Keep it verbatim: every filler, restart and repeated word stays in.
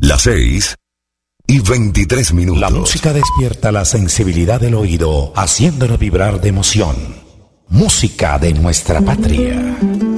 Las seis y veintitrés minutos. La música despierta la sensibilidad del oído, haciéndolo vibrar de emoción. Música de nuestra patria.